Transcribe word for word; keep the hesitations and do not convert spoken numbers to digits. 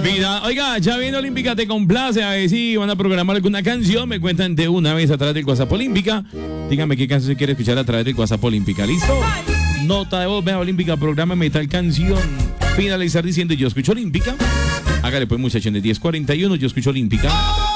Olvida. Oiga, ya viene Olímpica, te complace. A ver si van a programar alguna canción. Me cuentan de una vez a través del WhatsApp Olímpica. Dígame qué canción se quiere escuchar a través del WhatsApp Olímpica. ¿Listo? Nota de voz, vea Olímpica, programa metal canción. Finalizar diciendo yo escucho Olímpica. Hágale pues, muchachos, de diez cuarenta y uno, yo escucho Olímpica.